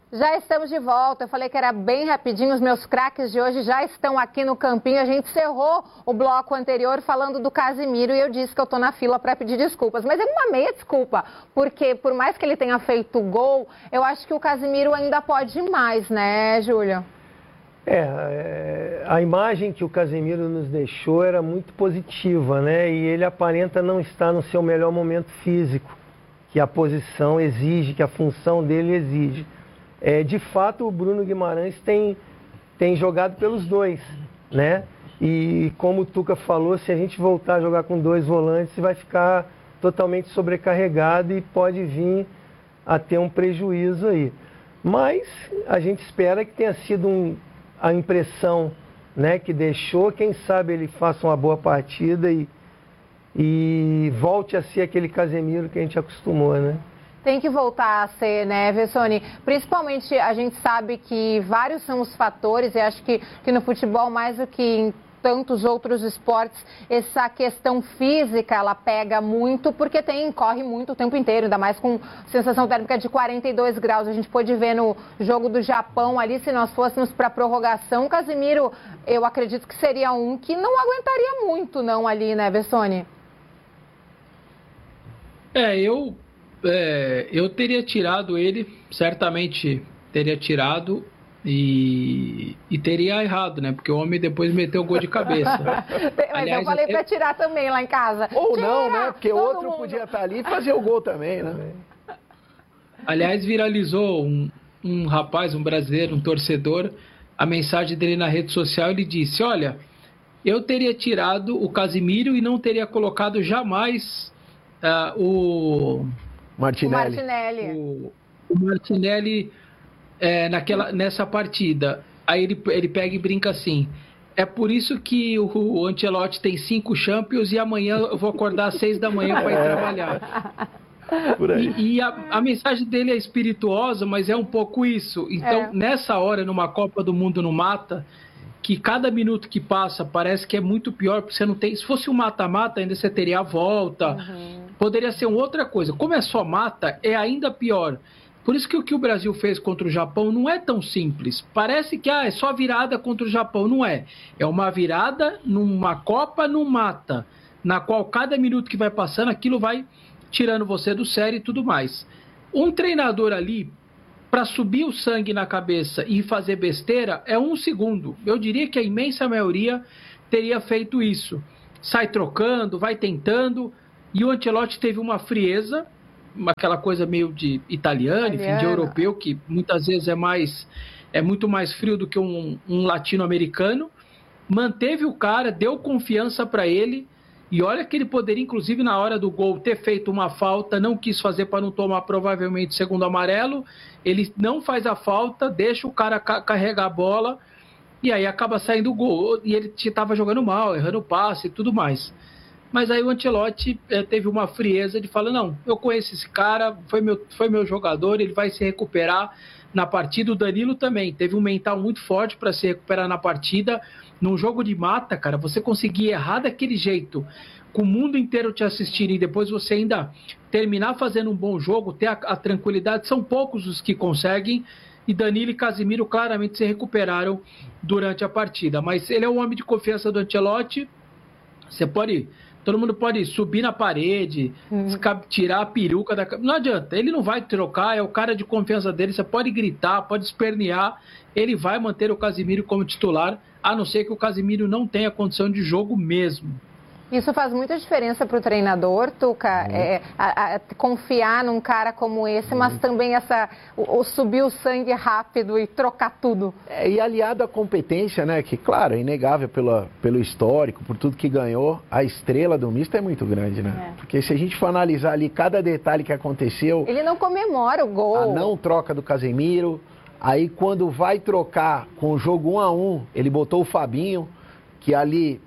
Já estamos de volta. Eu falei que era bem rapidinho. Os meus craques de hoje já estão aqui no campinho. A gente encerrou o bloco anterior falando do Casimiro e eu disse que eu estou na fila para pedir desculpas. Mas é uma meia desculpa, porque por mais que ele tenha feito gol, eu acho que o Casimiro ainda pode mais, né, Júlio? A imagem que o Casemiro nos deixou era muito positiva, né? E ele aparenta não estar no seu melhor momento físico, que a posição exige, que a função dele exige. De fato, o Bruno Guimarães tem jogado pelos dois, né? E como o Tuca falou, se a gente voltar a jogar com dois volantes, vai ficar totalmente sobrecarregado e pode vir a ter um prejuízo aí. Mas a gente espera que tenha sido a impressão, né, que deixou. Quem sabe ele faça uma boa partida e volte a ser aquele Casemiro que a gente acostumou, né? Tem que voltar a ser, né, Vessone? Principalmente a gente sabe que vários são os fatores, e acho que no futebol, mais do que em tantos outros esportes, essa questão física, ela pega muito, porque corre muito o tempo inteiro, ainda mais com sensação térmica de 42 graus. A gente pôde ver no jogo do Japão ali, se nós fôssemos para a prorrogação, o Casimiro, eu acredito que seria um que não aguentaria muito, não, ali, né, Vessone? Eu teria tirado ele, certamente teria tirado e teria errado, né? Porque o homem depois meteu o gol de cabeça. Mas aliás, eu falei para tirar também lá em casa. Ou não, né? Porque outro podia estar ali e fazer o gol também, né? Aliás, viralizou um rapaz, um brasileiro, um torcedor, a mensagem dele na rede social, ele disse: olha, eu teria tirado o Casimiro e não teria colocado jamais o Martinelli. O Martinelli nessa partida. Aí ele pega e brinca assim: é por isso que o Ancelotti tem 5 Champions e amanhã eu vou acordar às 6 da manhã para ir trabalhar. Por aí. E a mensagem dele é espirituosa, mas é um pouco isso. Então, nessa hora, numa Copa do Mundo no mata, que cada minuto que passa parece que é muito pior, porque você não tem... Se fosse um mata-mata, ainda você teria a volta. Uhum. Poderia ser uma outra coisa. Como é só mata, é ainda pior. Por isso que o que o Brasil fez contra o Japão não é tão simples. Parece que é só virada contra o Japão. Não é. É uma virada numa Copa, num mata, na qual cada minuto que vai passando, aquilo vai tirando você do sério e tudo mais. Um treinador ali, para subir o sangue na cabeça e fazer besteira, é 1 segundo. Eu diria que a imensa maioria teria feito isso. Sai trocando, vai tentando, e o Ancelotti teve uma frieza, aquela coisa meio de italiano, enfim, de europeu, que muitas vezes é muito mais frio do que um latino-americano. Manteve o cara, deu confiança para ele, e olha que ele poderia, inclusive, na hora do gol, ter feito uma falta, não quis fazer para não tomar provavelmente segundo amarelo. Ele não faz a falta, deixa o cara carregar a bola, e aí acaba saindo o gol. E ele estava jogando mal, errando o passe e tudo mais. Mas aí o Ancelotti teve uma frieza de falar: não, eu conheço esse cara, foi meu jogador, ele vai se recuperar na partida. O Danilo também teve um mental muito forte para se recuperar na partida. Num jogo de mata, cara, você conseguir errar daquele jeito, com o mundo inteiro te assistindo, e depois você ainda terminar fazendo um bom jogo, ter a tranquilidade, são poucos os que conseguem, e Danilo e Casimiro claramente se recuperaram durante a partida. Mas ele é o homem de confiança do Ancelotti. Todo mundo pode subir na parede, tirar a peruca da... Não adianta, ele não vai trocar, é o cara de confiança dele. Você pode gritar, pode espernear, ele vai manter o Casimiro como titular, a não ser que o Casimiro não tenha condição de jogo mesmo. Isso faz muita diferença para o treinador, Tuca, confiar num cara como esse, mas também o subir o sangue rápido e trocar tudo. E aliado à competência, né, que claro, é inegável pelo histórico, por tudo que ganhou, a estrela do misto é muito grande, né? Porque se a gente for analisar ali cada detalhe que aconteceu... Ele não comemora o gol. A não troca do Casemiro, aí quando vai trocar com o jogo 1-1, ele botou o Fabinho, que ali...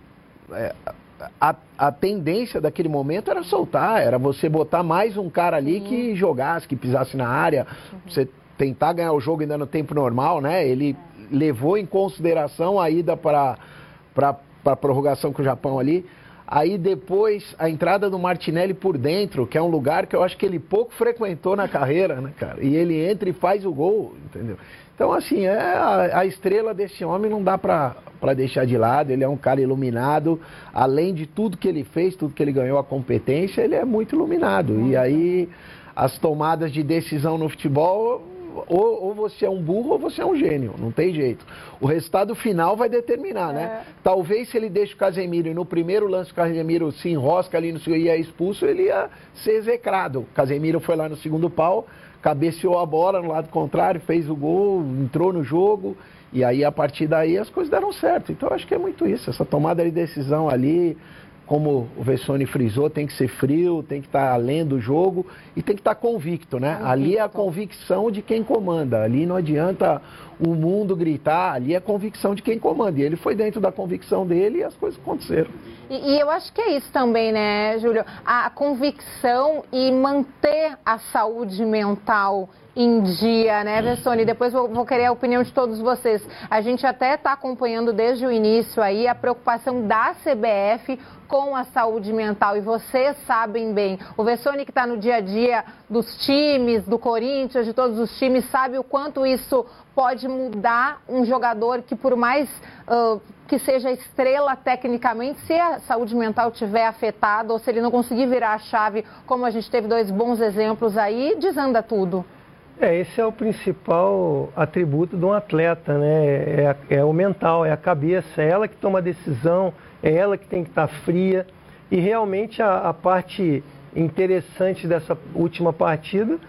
A tendência daquele momento era soltar, era você botar mais um cara ali que jogasse, que pisasse na área, você tentar ganhar o jogo ainda no tempo normal, né? Ele levou em consideração a ida para a prorrogação com o Japão ali. Aí depois a entrada do Martinelli por dentro, que é um lugar que eu acho que ele pouco frequentou na carreira, né, cara? E ele entra e faz o gol, entendeu? Então, assim, a estrela desse homem não dá para deixar de lado. Ele é um cara iluminado. Além de tudo que ele fez, tudo que ele ganhou, a competência, ele é muito iluminado. E aí, as tomadas de decisão no futebol, ou você é um burro ou você é um gênio. Não tem jeito. O resultado final vai determinar, né? Talvez se ele deixa o Casemiro e no primeiro lance o Casemiro se enrosca ali no segundo e é expulso, ele ia ser execrado. O Casemiro foi lá no segundo pau, cabeceou a bola no lado contrário, fez o gol, entrou no jogo, e aí a partir daí as coisas deram certo. Então acho que é muito isso, essa tomada de decisão ali, como o Vessone frisou, tem que ser frio, tem que estar além do jogo e tem que estar convicto, né? Ali é a convicção de quem comanda, ali não adianta o mundo gritar, ali é a convicção de quem comanda. E ele foi dentro da convicção dele e as coisas aconteceram. E eu acho que é isso também, né, Júlio? A convicção e manter a saúde mental em dia, né, Vessone? Depois vou querer a opinião de todos vocês. A gente até está acompanhando desde o início aí a preocupação da CBF com a saúde mental, e vocês sabem bem. O Vessone, que está no dia a dia dos times, do Corinthians, de todos os times, sabe o quanto isso pode mudar um jogador que, por mais que seja estrela tecnicamente, se a saúde mental estiver afetada ou se ele não conseguir virar a chave, como a gente teve 2 bons exemplos aí, desanda tudo. Esse é o principal atributo de um atleta, né? É o mental, é a cabeça, é ela que toma a decisão, é ela que tem que estar fria. E realmente a parte interessante dessa última partida,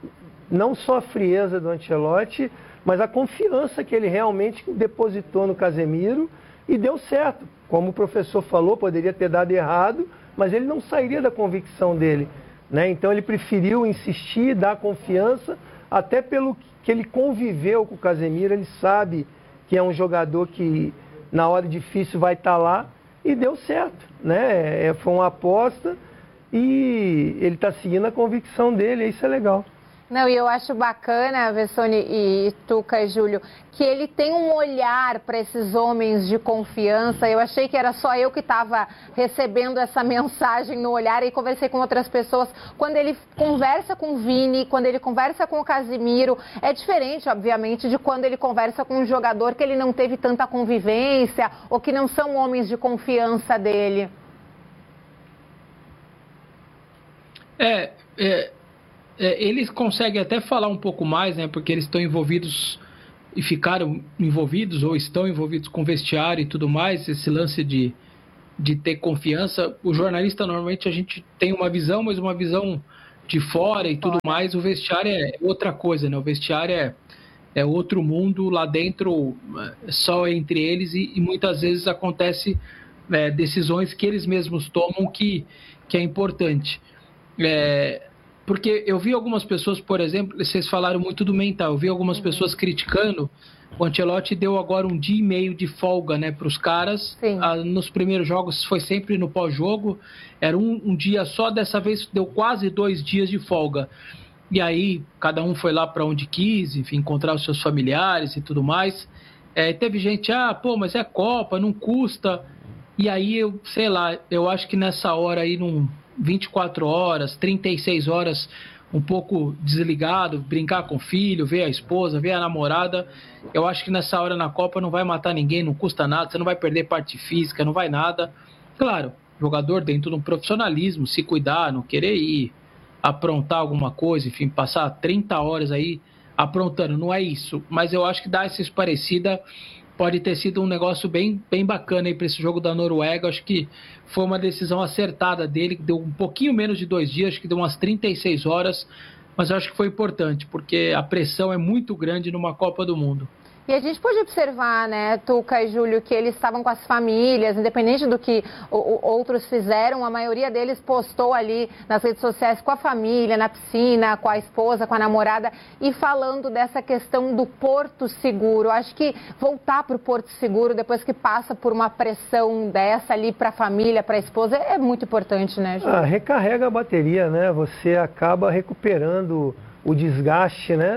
não só a frieza do Ancelotti, mas a confiança que ele realmente depositou no Casemiro e deu certo. Como o professor falou, poderia ter dado errado, mas ele não sairia da convicção dele, né? Então ele preferiu insistir, dar confiança, até pelo que ele conviveu com o Casemiro, ele sabe que é um jogador que na hora difícil vai estar lá, e deu certo, né? Foi uma aposta e ele está seguindo a convicção dele, e isso é legal. Não, e eu acho bacana, Vessone e Tuca e Júlio, que ele tem um olhar para esses homens de confiança. Eu achei que era só eu que estava recebendo essa mensagem no olhar, e conversei com outras pessoas. Quando ele conversa com o Vini, quando ele conversa com o Casemiro, é diferente, obviamente, de quando ele conversa com um jogador que ele não teve tanta convivência ou que não são homens de confiança dele. Eles conseguem até falar um pouco mais, né? Porque eles estão envolvidos e ficaram envolvidos ou estão envolvidos com vestiário e tudo mais. Esse lance de ter confiança. O jornalista, normalmente, a gente tem uma visão, mas uma visão de fora e tudo mais. O vestiário é outra coisa, né? O vestiário é outro mundo. Lá dentro, só entre eles, e muitas vezes acontece decisões que eles mesmos tomam que é importante. Porque eu vi algumas pessoas, por exemplo, vocês falaram muito do mental, eu vi algumas pessoas criticando. O Ancelotti deu agora 1 dia e meio de folga, né, para os caras. Nos primeiros jogos foi sempre no pós-jogo, era um dia só, dessa vez deu quase 2 dias de folga. E aí cada um foi lá para onde quis, enfim, encontrar os seus familiares e tudo mais. Teve gente, mas é Copa, não custa. E aí eu acho que nessa hora aí 24 horas, 36 horas, um pouco desligado, brincar com o filho, ver a esposa, ver a namorada. Eu acho que nessa hora na Copa não vai matar ninguém, não custa nada, você não vai perder parte física, não vai nada. Claro, jogador dentro de um profissionalismo, se cuidar, não querer ir aprontar alguma coisa, enfim, passar 30 horas aí aprontando, não é isso. Mas eu acho que dar essa parecida pode ter sido um negócio bem bacana aí para esse jogo da Noruega. Acho que foi uma decisão acertada dele, que deu um pouquinho menos de 2 dias, acho que deu umas 36 horas, mas eu acho que foi importante, porque a pressão é muito grande numa Copa do Mundo. E a gente pode observar, né, Tuca e Júlio, que eles estavam com as famílias, independente do que outros fizeram, a maioria deles postou ali nas redes sociais com a família, na piscina, com a esposa, com a namorada, e falando dessa questão do Porto Seguro. Acho que voltar para o Porto Seguro, depois que passa por uma pressão dessa ali para a família, para a esposa, é muito importante, né, Júlio? Recarrega a bateria, né? Você acaba recuperando o desgaste, né?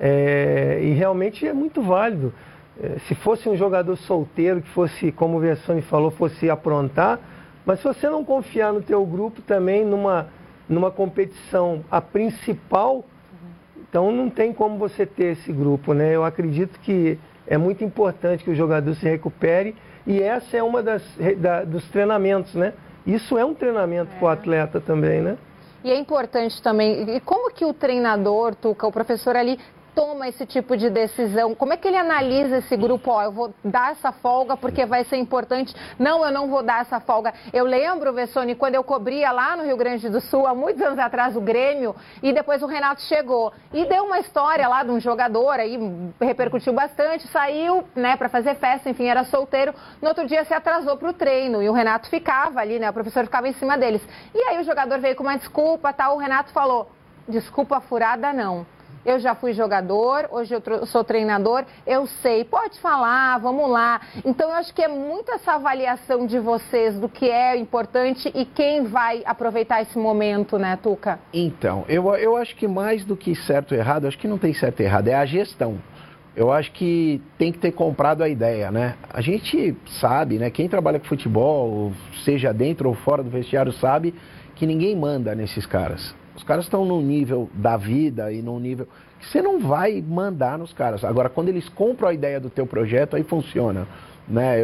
E realmente é muito válido. Se fosse um jogador solteiro, que fosse, como o Vessone falou, fosse aprontar, Mas se você não confiar no teu grupo também, numa competição, a principal, então não tem como você ter esse grupo, né? Eu acredito que é muito importante que o jogador se recupere e essa é uma dos treinamentos, né? Isso é um treinamento para o atleta também, né? E é importante também, e como que o treinador, Tuca, o professor ali, toma esse tipo de decisão? Como é que ele analisa esse grupo? Ó, eu vou dar essa folga porque vai ser importante. Não, eu não vou dar essa folga. Eu lembro, Vessone, quando eu cobria lá no Rio Grande do Sul, há muitos anos atrás, o Grêmio, e depois o Renato chegou. E deu uma história lá de um jogador, aí repercutiu bastante, saiu, né, para fazer festa, enfim, era solteiro. No outro dia se atrasou para o treino e o Renato ficava ali, né, o professor ficava em cima deles. E aí o jogador veio com uma desculpa, tal, o Renato falou, desculpa furada não. Eu já fui jogador, hoje eu sou treinador, eu sei, pode falar, vamos lá. Então, eu acho que é muito essa avaliação de vocês do que é importante e quem vai aproveitar esse momento, né, Tuca? Então, eu acho que mais do que certo ou errado, acho que não tem certo e errado, é a gestão. Eu acho que tem que ter comprado a ideia, né? A gente sabe, né, quem trabalha com futebol, seja dentro ou fora do vestiário, sabe que ninguém manda nesses caras. Os caras estão num nível da vida e num nível que você não vai mandar nos caras. Agora, quando eles compram a ideia do teu projeto, aí funciona, né?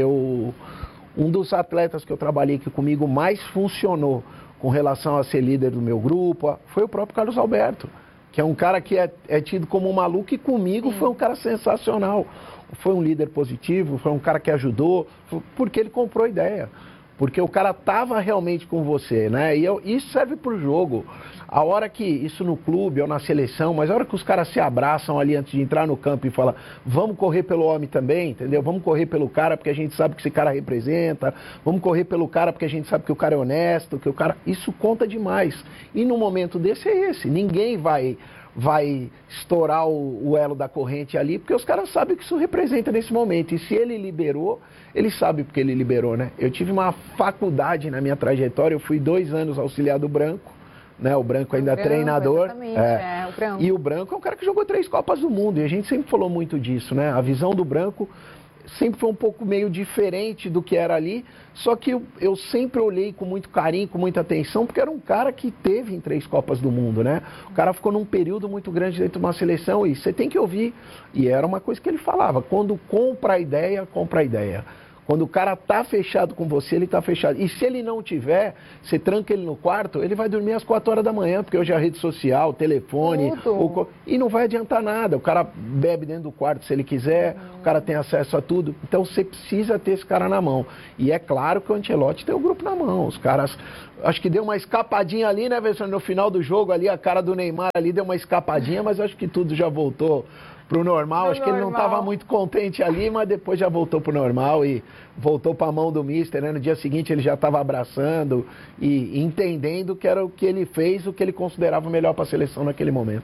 Um dos atletas que eu trabalhei que comigo mais funcionou com relação a ser líder do meu grupo foi o próprio Carlos Alberto, que é um cara que é tido como um maluco e comigo foi um cara sensacional. Foi um líder positivo, foi um cara que ajudou, porque ele comprou a ideia. Porque o cara estava realmente com você, né? E isso serve para o jogo. A hora que, isso no clube ou na seleção, mas a hora que os caras se abraçam ali antes de entrar no campo e falam, vamos correr pelo homem também, entendeu? Vamos correr pelo cara porque a gente sabe que esse cara representa, vamos correr pelo cara porque a gente sabe que o cara é honesto, que o cara... Isso conta demais. E no momento desse é esse. Ninguém vai estourar o elo da corrente ali, porque os caras sabem o que isso representa nesse momento. E se ele liberou, ele sabe porque ele liberou, né? Eu tive uma faculdade na minha trajetória, eu fui 2 anos auxiliar do Branco, né? O Branco ainda é treinador. O Branco. E o Branco é um cara que jogou 3 Copas do Mundo, e a gente sempre falou muito disso, né? A visão do Branco sempre foi um pouco meio diferente do que era ali, só que eu sempre olhei com muito carinho, com muita atenção, porque era um cara que teve em 3 Copas do Mundo, né? O cara ficou num período muito grande dentro de uma seleção e você tem que ouvir. E era uma coisa que ele falava, quando compra a ideia, compra a ideia. Quando o cara tá fechado com você, ele tá fechado. E se ele não tiver, você tranca ele no quarto, ele vai dormir às 4 horas da manhã, porque hoje é a rede social, telefone, e não vai adiantar nada. O cara bebe dentro do quarto se ele quiser, o cara tem acesso a tudo. Então você precisa ter esse cara na mão. E é claro que o Ancelotti tem o grupo na mão. Os caras, acho que deu uma escapadinha ali, né, no final do jogo ali, a cara do Neymar ali deu uma escapadinha, mas acho que tudo já voltou pro normal. Acho que ele não estava muito contente ali, mas depois já voltou pro normal e voltou para a mão do mister, né? No dia seguinte ele já estava abraçando e entendendo que era o que ele fez, o que ele considerava melhor para a seleção naquele momento.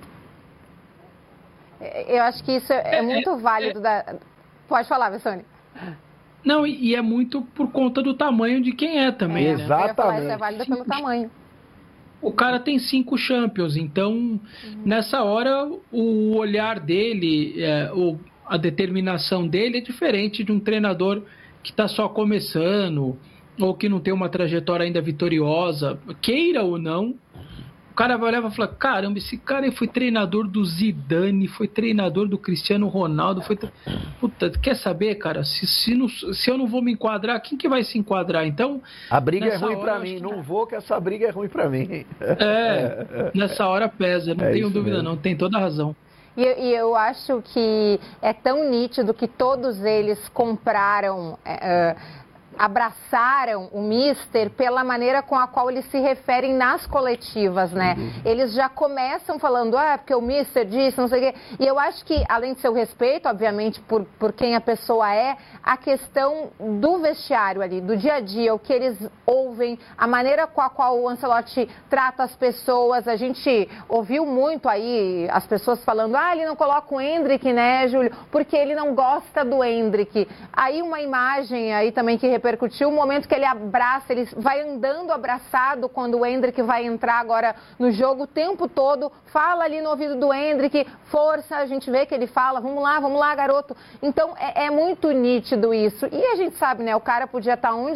Eu acho que isso é muito válido. Pode falar, Vessone. Não, e é muito por conta do tamanho de quem é também. Exatamente. Eu ia falar, isso é válido pelo tamanho. O cara tem 5 Champions, então nessa hora o olhar dele, a determinação dele é diferente de um treinador que está só começando ou que não tem uma trajetória ainda vitoriosa, queira ou não. O cara vai olhar e vai falar, caramba, esse cara aí foi treinador do Zidane, foi treinador do Cristiano Ronaldo, Puta, quer saber, cara, se eu não vou me enquadrar, quem que vai se enquadrar? Então, a briga é ruim pra mim, não vou que essa briga é ruim pra mim. Nessa hora pesa, não tenho dúvida não, tem toda a razão. E eu acho que é tão nítido que todos eles compraram... abraçaram o mister pela maneira com a qual eles se referem nas coletivas, né? Eles já começam falando, porque o mister disse, não sei o quê. E eu acho que, além de seu respeito, obviamente, por quem a pessoa é, a questão do vestiário ali, do dia a dia, o que eles ouvem, a maneira com a qual o Ancelotti trata as pessoas. A gente ouviu muito aí as pessoas falando, ele não coloca o Endrick, né, Júlio? Porque ele não gosta do Endrick. Aí uma imagem aí também que repercutiu, o momento que ele abraça, ele vai andando abraçado quando o Endrick vai entrar agora no jogo o tempo todo, fala ali no ouvido do Endrick, força, a gente vê que ele fala, vamos lá, garoto. Então é muito nítido isso. E a gente sabe, né, o cara podia estar onde ele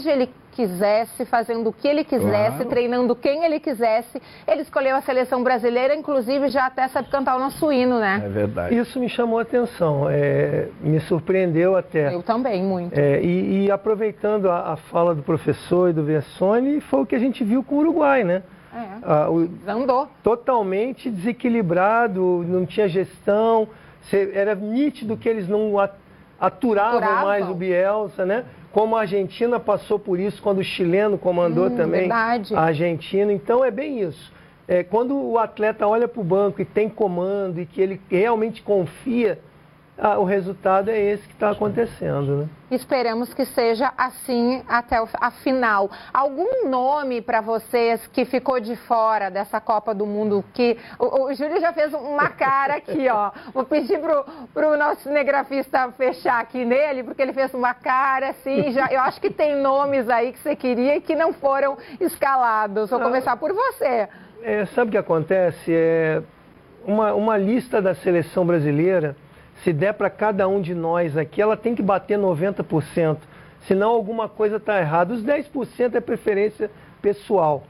quisesse, fazendo o que ele quisesse, claro, treinando quem ele quisesse. Ele escolheu a seleção brasileira, inclusive já até sabe cantar o nosso hino, né? É verdade. Isso me chamou a atenção, me surpreendeu até. Eu também, muito. E aproveitando a fala do professor e do Vessone, foi o que a gente viu com o Uruguai, né? Andou. Totalmente desequilibrado, não tinha gestão, era nítido que eles não aturavam mais o Bielsa, né? Como a Argentina passou por isso quando o chileno comandou também verdade. a Argentina. Então é bem isso. Quando o atleta olha para o banco e tem comando e que ele realmente confia, o resultado é esse que está acontecendo, né? Esperamos que seja assim até a final. Algum nome para vocês que ficou de fora dessa Copa do Mundo? Que o Júlio já fez uma cara aqui, ó. Vou pedir pro nosso cinegrafista fechar aqui nele, porque ele fez uma cara assim. Eu acho que tem nomes aí que você queria e que não foram escalados. Vou começar por você. Sabe o que acontece? Uma lista da seleção brasileira, se der para cada um de nós aqui, ela tem que bater 90%, senão alguma coisa está errada. Os 10% é preferência pessoal.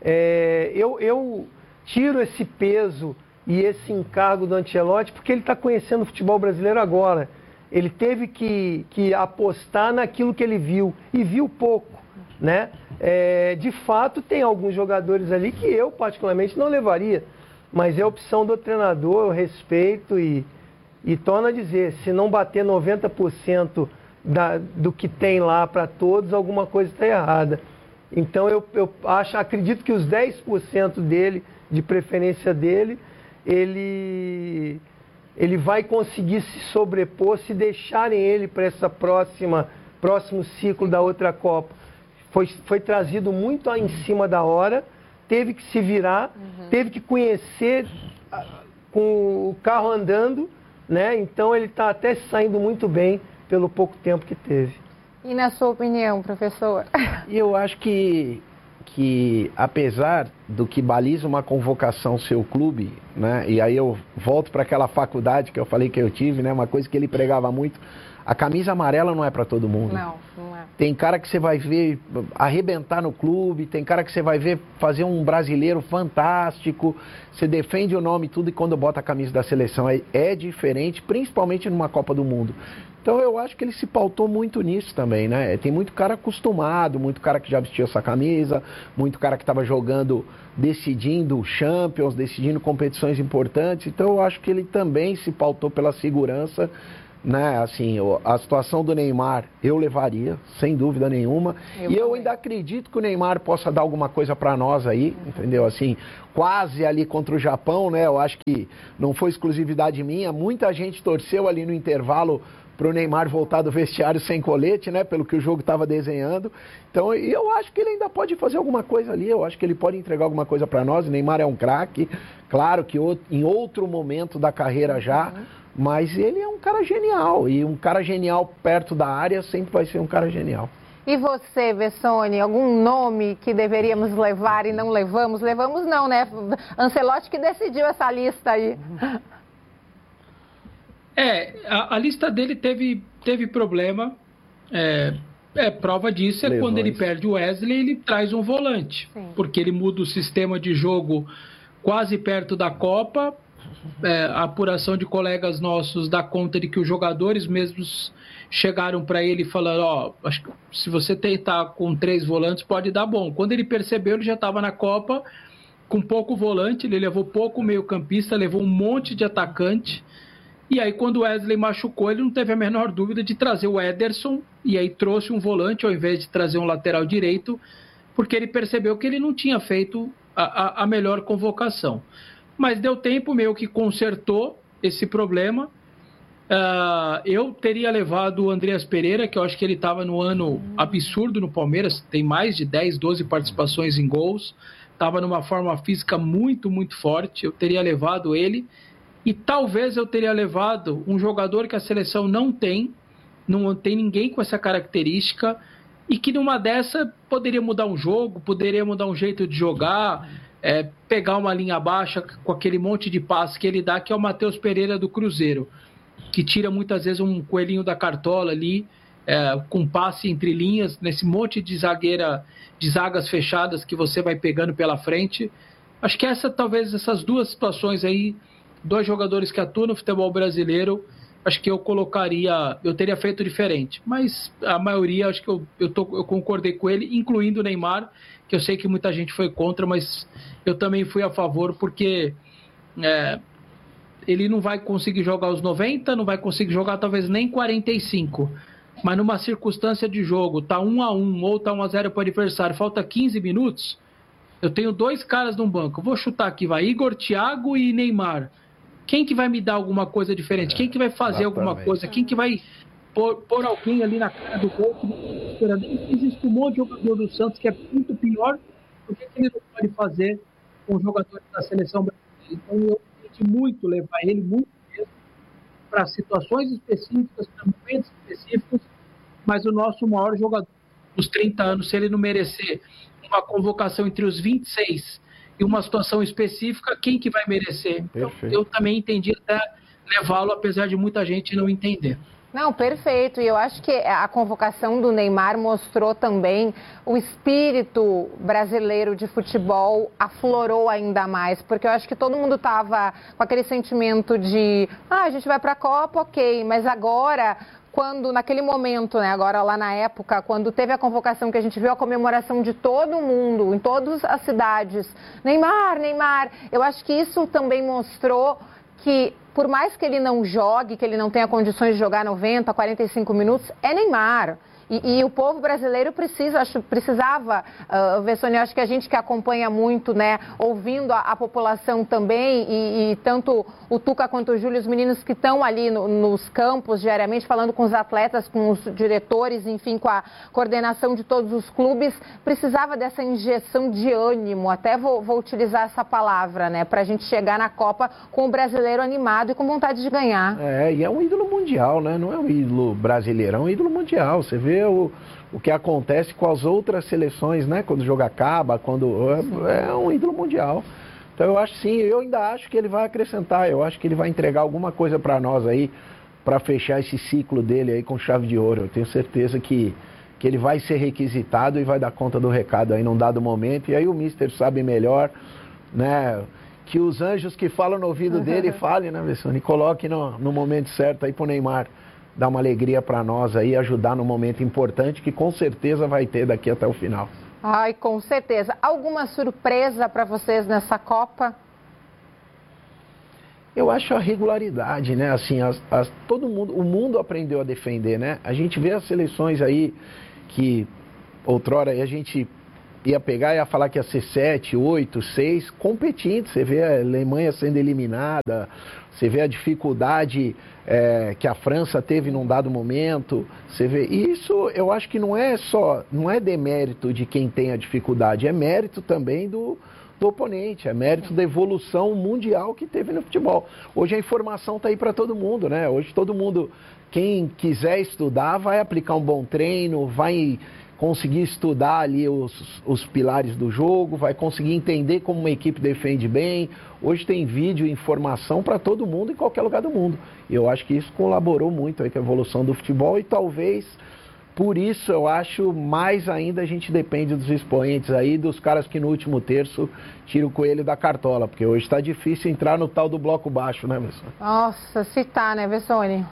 Eu tiro esse peso e esse encargo do Ancelotti porque ele está conhecendo o futebol brasileiro agora. Ele teve que apostar naquilo que ele viu, e viu pouco, né? De fato, tem alguns jogadores ali que eu, particularmente, não levaria, mas é a opção do treinador, eu respeito e torno a dizer, se não bater 90% do que tem lá para todos, alguma coisa está errada. Então eu acredito que os 10% dele, de preferência dele, ele vai conseguir se sobrepor se deixarem ele para essa próximo ciclo da outra Copa. Foi trazido muito em cima da hora, teve que se virar, teve que conhecer com o carro andando, né? Então ele está até saindo muito bem pelo pouco tempo que teve. E na sua opinião, professor? Eu acho que apesar do que baliza uma convocação seu clube, né? E aí eu volto para aquela faculdade que eu falei que eu tive, né? Uma coisa que ele pregava muito, a camisa amarela não é para todo mundo. Não é. Tem cara que você vai ver arrebentar no clube, tem cara que você vai ver fazer um brasileiro fantástico, você defende o nome e tudo, e quando bota a camisa da seleção é diferente, principalmente numa Copa do Mundo. Então eu acho que ele se pautou muito nisso também, né? Tem muito cara acostumado, muito cara que já vestiu essa camisa, muito cara que estava jogando, decidindo Champions, decidindo competições importantes, então eu acho que ele também se pautou pela segurança, né? Assim, a situação do Neymar eu levaria, sem dúvida nenhuma, eu ainda acredito que o Neymar possa dar alguma coisa para nós aí, entendeu? Assim, quase ali contra o Japão, né? Eu acho que não foi exclusividade minha, muita gente torceu ali no intervalo para o Neymar voltar do vestiário sem colete, né? Pelo que o jogo estava desenhando. Então, eu acho que ele ainda pode fazer alguma coisa ali, eu acho que ele pode entregar alguma coisa para nós. O Neymar é um craque, claro que em outro momento da carreira já, mas ele é um cara genial, e um cara genial perto da área sempre vai ser um cara genial. E você, Vessone, algum nome que deveríamos levar e não levamos? Levamos não, né? Ancelotti que decidiu essa lista aí. A lista dele teve problema, prova disso é quando ele perde o Wesley, ele traz um volante, porque ele muda o sistema de jogo quase perto da Copa. A apuração de colegas nossos dá conta de que os jogadores mesmos chegaram para ele falando, acho que se você tentar com 3 volantes pode dar bom. Quando ele percebeu, ele já estava na Copa com pouco volante, ele levou pouco meio campista, levou um monte de atacante, e aí quando o Wesley machucou, ele não teve a menor dúvida de trazer o Ederson, e aí trouxe um volante ao invés de trazer um lateral direito, porque ele percebeu que ele não tinha feito a melhor convocação. Mas deu tempo, meio que consertou esse problema. Eu teria levado o Andreas Pereira, que eu acho que ele estava no ano absurdo no Palmeiras, tem mais de 10, 12 participações em gols, estava numa forma física muito, muito forte, eu teria levado ele, e talvez eu teria levado um jogador que a seleção não tem ninguém com essa característica, e que numa dessa poderia mudar um jogo, poderia mudar um jeito de jogar, pegar uma linha baixa com aquele monte de passe que ele dá, que é o Matheus Pereira do Cruzeiro, que tira muitas vezes um coelhinho da cartola ali com passe entre linhas, nesse monte de zagas fechadas que você vai pegando pela frente. Acho que talvez essas duas situações aí, 2 jogadores que atuam no futebol brasileiro, acho que eu teria feito diferente. Mas a maioria, acho que eu concordei com ele, incluindo o Neymar, que eu sei que muita gente foi contra, mas eu também fui a favor, porque ele não vai conseguir jogar os 90, não vai conseguir jogar talvez nem 45. Mas numa circunstância de jogo, tá 1-1 ou tá 1-0 para o adversário, falta 15 minutos, eu tenho 2 caras no banco. Vou chutar aqui, vai Igor, Thiago e Neymar. Quem que vai me dar alguma coisa diferente? Quem que vai fazer alguma coisa? Quem que vai pôr alguém ali na cara do gol? Existe um monte de jogador do Santos que é muito pior do que ele não pode fazer com os jogadores da seleção brasileira. Então eu tentei muito levar ele, muito mesmo, para situações específicas, para momentos específicos, mas o nosso maior jogador dos 30 anos, se ele não merecer uma convocação entre os 26 e uma situação específica, quem que vai merecer? Então, eu também entendi até levá-lo, apesar de muita gente não entender. Não, perfeito. E eu acho que a convocação do Neymar mostrou também o espírito brasileiro de futebol, aflorou ainda mais, porque eu acho que todo mundo estava com aquele sentimento de a gente vai para a Copa, ok, mas agora, quando naquele momento, né, agora lá na época, quando teve a convocação, que a gente viu a comemoração de todo mundo, em todas as cidades, Neymar, Neymar, eu acho que isso também mostrou que, por mais que ele não jogue, que ele não tenha condições de jogar 90, 45 minutos, é Neymar. E o povo brasileiro precisava, Vessone, acho que a gente que acompanha muito, né, ouvindo a população também, e tanto o Tuca quanto o Júlio, os meninos que estão ali nos campos diariamente, falando com os atletas, com os diretores, enfim, com a coordenação de todos os clubes, precisava dessa injeção de ânimo, até vou utilizar essa palavra, né, para a gente chegar na Copa com o brasileiro animado e com vontade de ganhar. E é um ídolo mundial, né, não é um ídolo brasileiro, é um ídolo mundial. Você vê o que acontece com as outras seleções, né? Quando o jogo acaba, é um ídolo mundial. Então eu acho, sim, eu ainda acho que ele vai acrescentar, eu acho que ele vai entregar alguma coisa para nós aí, para fechar esse ciclo dele aí com chave de ouro. Eu tenho certeza que ele vai ser requisitado e vai dar conta do recado aí num dado momento, e aí o Mister sabe melhor, né? Que os anjos que falam no ouvido dele falem, né, Vessone? E coloque no momento certo aí pro Neymar dar uma alegria para nós aí, ajudar no momento importante que com certeza vai ter daqui até o final. Ai, com certeza. Alguma surpresa para vocês nessa Copa? Eu acho a regularidade, né? Assim, o mundo aprendeu a defender, né? A gente vê as seleções aí que outrora a gente ia pegar e ia falar que ia ser 7, 8, 6, competindo. Você vê a Alemanha sendo eliminada, você vê a dificuldade que a França teve num dado momento. Você vê isso, eu acho que não é demérito de quem tem a dificuldade, é mérito também do oponente, é mérito da evolução mundial que teve no futebol. Hoje a informação está aí para todo mundo, né? Hoje todo mundo, quem quiser estudar, vai aplicar um bom treino, vai conseguir estudar ali os pilares do jogo, vai conseguir entender como uma equipe defende bem. Hoje tem vídeo e informação para todo mundo em qualquer lugar do mundo. E eu acho que isso colaborou muito aí com a evolução do futebol, e talvez por isso eu acho mais ainda a gente depende dos expoentes aí, dos caras que no último terço tiram o coelho da cartola, porque hoje está difícil entrar no tal do bloco baixo, né, Vessone? Nossa, se tá, né, Vessone?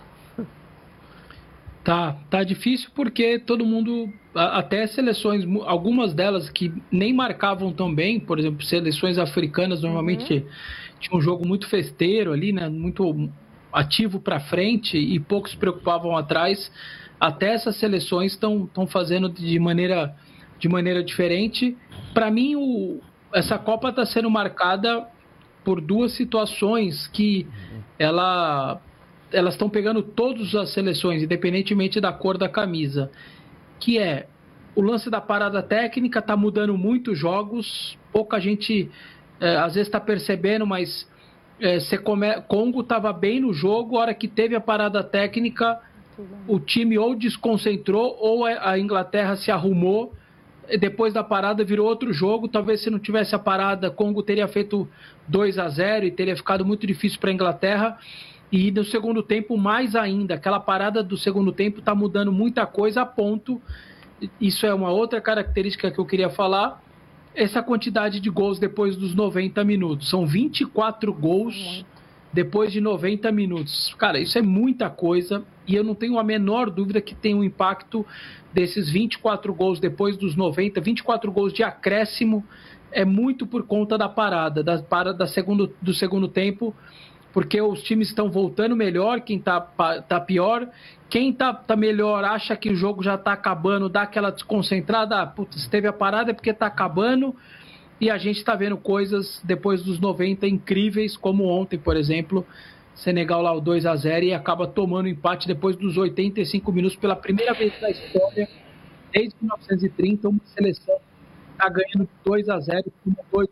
Tá difícil porque todo mundo, até seleções, algumas delas que nem marcavam tão bem, por exemplo, seleções africanas normalmente tinham um jogo muito festeiro ali, né, muito ativo para frente e poucos se preocupavam atrás. Até essas seleções estão fazendo de maneira diferente. Para mim, essa Copa está sendo marcada por duas situações que elas estão pegando todas as seleções, independentemente da cor da camisa, que é o lance da parada técnica. Está mudando muito os jogos, pouca gente às vezes está percebendo, mas Congo estava bem no jogo, a hora que teve a parada técnica, o time ou desconcentrou ou a Inglaterra se arrumou, depois da parada virou outro jogo. Talvez se não tivesse a parada, Congo teria feito 2-0 e teria ficado muito difícil para a Inglaterra. E no segundo tempo, mais ainda. Aquela parada do segundo tempo está mudando muita coisa a ponto. Isso é uma outra característica que eu queria falar. Essa quantidade de gols depois dos 90 minutos. São 24 gols depois de 90 minutos. Cara, isso é muita coisa. E eu não tenho a menor dúvida que tem um impacto desses 24 gols depois dos 90. 24 gols de acréscimo é muito por conta da parada do segundo tempo. Porque os times estão voltando melhor, quem tá pior. Quem tá melhor acha que o jogo já está acabando, dá aquela desconcentrada. Putz, se teve a parada é porque está acabando. E a gente está vendo coisas depois dos 90 incríveis, como ontem, por exemplo. Senegal lá o 2-0 e acaba tomando empate depois dos 85 minutos. Pela primeira vez na história, desde 1930, uma seleção está ganhando 2-0 com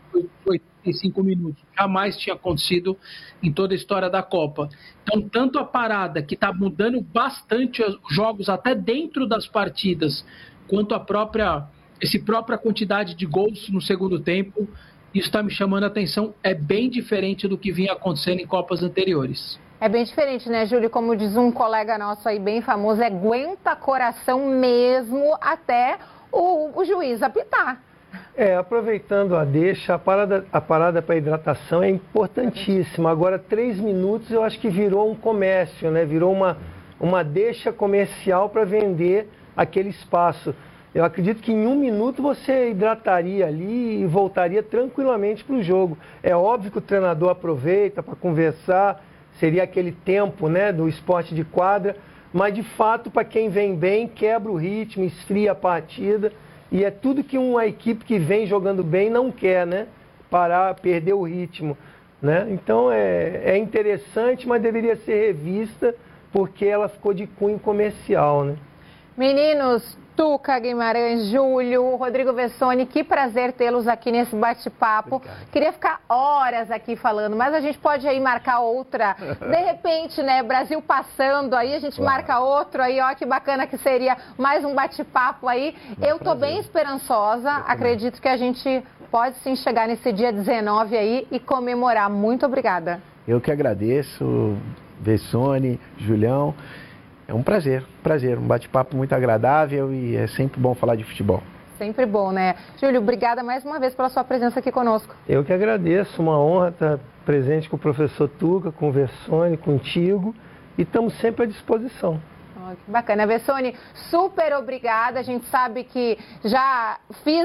85 minutos. Jamais tinha acontecido em toda a história da Copa. Então, tanto a parada, que está mudando bastante os jogos até dentro das partidas, quanto a própria quantidade de gols no segundo tempo, isso está me chamando a atenção. É bem diferente do que vinha acontecendo em Copas anteriores. É bem diferente, né, Júlio? Como diz um colega nosso aí bem famoso, aguenta coração mesmo até o juiz apitar. Aproveitando a deixa, a parada para hidratação é importantíssima. Agora, 3 minutos eu acho que virou um comércio, né? Virou uma deixa comercial para vender aquele espaço. Eu acredito que em 1 minuto você hidrataria ali e voltaria tranquilamente para o jogo. É óbvio que o treinador aproveita para conversar, seria aquele tempo, né, do esporte de quadra, mas de fato, para quem vem bem, quebra o ritmo, esfria a partida. E é tudo que uma equipe que vem jogando bem não quer, né? Parar, perder o ritmo, né? Então é interessante, mas deveria ser revista porque ela ficou de cunho comercial, né? Meninos, Tuca Guimarães, Júlio, Rodrigo Vessoni, que prazer tê-los aqui nesse bate-papo. Queria ficar horas aqui falando, mas a gente pode aí marcar outra. De repente, né, Brasil passando aí, a gente marca outro aí, ó, que bacana que seria mais um bate-papo aí. Eu tô bem esperançosa, acredito que a gente pode sim chegar nesse dia 19 aí e comemorar. Muito obrigada. Eu que agradeço, Vessoni, Julião. É um prazer, um bate-papo muito agradável e é sempre bom falar de futebol. Sempre bom, né? Júlio, obrigada mais uma vez pela sua presença aqui conosco. Eu que agradeço, uma honra estar presente com o professor Tuca, com o Vessoni, contigo, e estamos sempre à disposição. Oh, que bacana. Vessoni, super obrigada. A gente sabe que já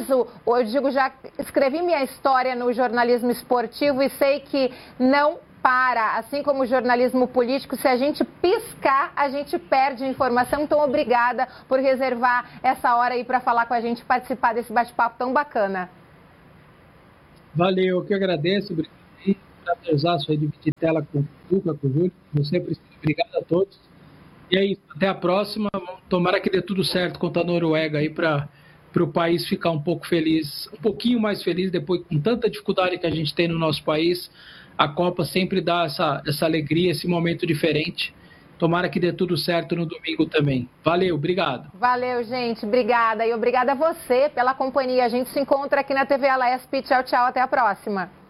já escrevi minha história no jornalismo esportivo e sei que não para, assim como o jornalismo político, se a gente piscar, a gente perde informação. Então, obrigada por reservar essa hora aí para falar com a gente, participar desse bate-papo tão bacana. Valeu, eu que agradeço. Prazerzaço aí dividir tela com o Tuca, com o Júlio. Como sempre, obrigado a todos. E aí, até a próxima. Tomara que dê tudo certo contra a Noruega aí para o país ficar um pouco feliz, um pouquinho mais feliz depois, com tanta dificuldade que a gente tem no nosso país. A Copa sempre dá essa alegria, esse momento diferente. Tomara que dê tudo certo no domingo também. Valeu, obrigado. Valeu, gente. Obrigada. E obrigada a você pela companhia. A gente se encontra aqui na TV Alesp. Tchau, tchau. Até a próxima.